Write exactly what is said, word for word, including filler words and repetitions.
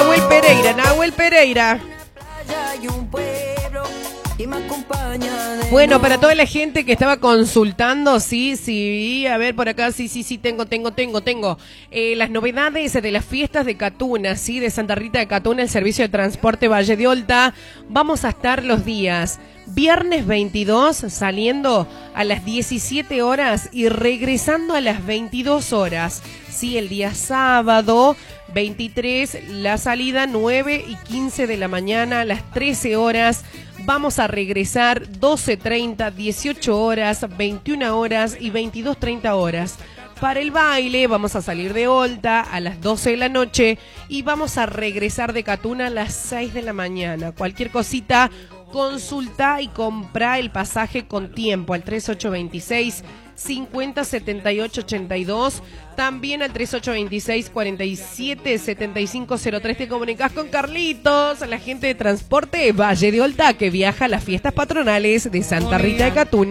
Nahuel Pereira, Nahuel Pereira. Bueno, para toda la gente que estaba consultando, sí, sí, a ver por acá, sí, sí, sí, tengo, tengo, tengo, tengo. Eh, las novedades de las fiestas de Catuna, sí, de Santa Rita de Catuna, el servicio de transporte Valle de Olta. Vamos a estar los días viernes veintidós saliendo a las diecisiete horas y regresando a las veintidós horas. Sí, el día sábado veintitrés, la salida nueve y quince de la mañana a las trece horas. Vamos a regresar doce treinta, dieciocho horas, veintiuna horas y veintidós treinta horas. Para el baile vamos a salir de Olta a las doce de la noche y vamos a regresar de Catuna a las seis de la mañana. Cualquier cosita, consulta y compra el pasaje con tiempo al tres ocho dos seis, cincuenta setenta y ocho ochenta y dos, también al tres ocho dos seis, cuarenta y siete setenta y cinco cero tres. Te comunicas con Carlitos, la gente de transporte Valle de Olta que viaja a las fiestas patronales de Santa Rita de Catuna.